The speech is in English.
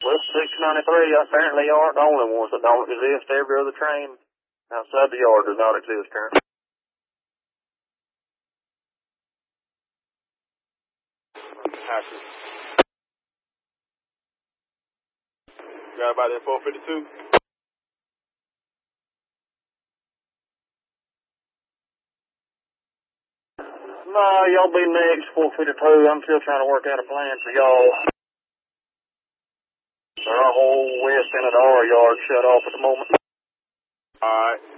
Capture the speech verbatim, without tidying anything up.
Well, six ninety-three apparently aren't the only ones that don't exist. Every other train outside the yard does not exist currently. Gotcha. Got about that four fifty-two? No, y'all be next, four fifty-two. I'm still trying to work out a plan for y'all. Our whole west end of the R yard shut off at the moment. Alright.